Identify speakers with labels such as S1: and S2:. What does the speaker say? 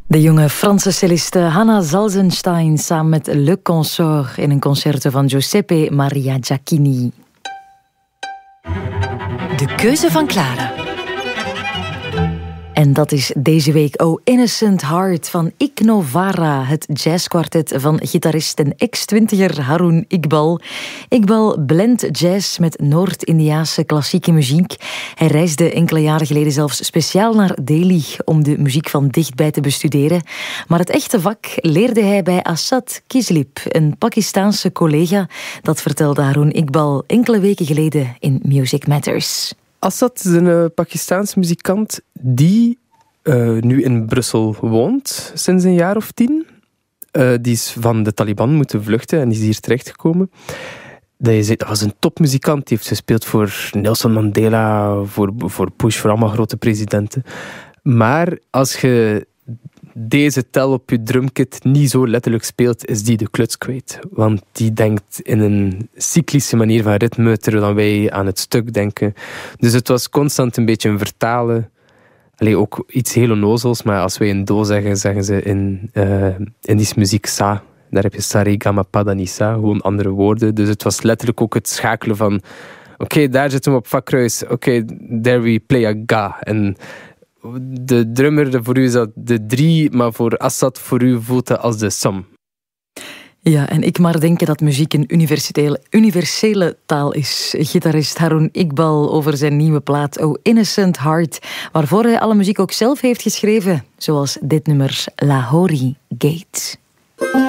S1: De jonge Franse celliste Hanna Zalzenstein samen met Le Consort in een concerto van Giuseppe Maria Giacchini.
S2: De keuze van Clara.
S1: En dat is deze week Oh Innocent Heart van Ik Novara, het jazzkwartet van gitarist en ex-twintiger Haroun Iqbal. Iqbal blendt jazz met Noord-Indiaanse klassieke muziek. Hij reisde enkele jaren geleden zelfs speciaal naar Delhi om de muziek van dichtbij te bestuderen. Maar het echte vak leerde hij bij Asad Kislip, een Pakistaanse collega. Dat vertelde Haroun Iqbal enkele weken geleden in Music Matters.
S3: Asad is een Pakistaans muzikant die nu in Brussel woont sinds een jaar of 10. Die is van de Taliban moeten vluchten en die is hier terechtgekomen. Dat was een topmuzikant. Die heeft gespeeld voor Nelson Mandela, voor Bush, voor allemaal grote presidenten. Maar als je deze tel op je drumkit niet zo letterlijk speelt, is die de kluts kwijt. Want die denkt in een cyclische manier van ritme, terwijl wij aan het stuk denken. Dus het was constant een beetje een vertalen. Ook iets heel onnozels, maar als wij een do zeggen, zeggen ze in Indische muziek sa. Daar heb je sari, gama, pada, nisa, gewoon andere woorden. Dus het was letterlijk ook het schakelen van oké, daar zitten we op vakkruis. Oké, there we play a ga. En de drummer, voor u is dat de 3, maar voor Asad, voor u voelt dat als de som.
S1: Ja, en ik maar denken dat muziek een universele taal is. Gitarist Haroun Iqbal over zijn nieuwe plaat Oh Innocent Heart, waarvoor hij alle muziek ook zelf heeft geschreven, zoals dit nummer Lahori Gate.